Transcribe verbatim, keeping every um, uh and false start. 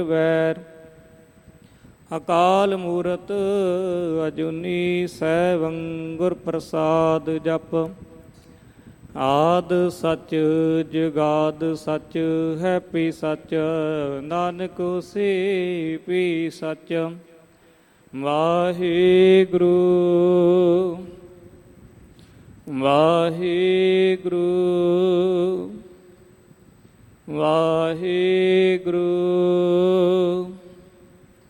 ਵੈਰ। ਅਕਾਲ ਮੂਰਤ ਅਜੂਨੀ ਸੈਭੰ ਗੁਰ ਪ੍ਰਸਾਦ ਜਪ। ਆਦ ਸੱਚ ਜੁਗਾਦ ਸੱਚ ਹੈਪੀ ਸੱਚ ਨਾਨਕ ਹੋਸੀ ਪੀ ਸੱਚ। ਵਾਹਿਗੁਰੂ ਵਾਹਿਗੁਰੂ ਵਾਹਿਗੁਰੂ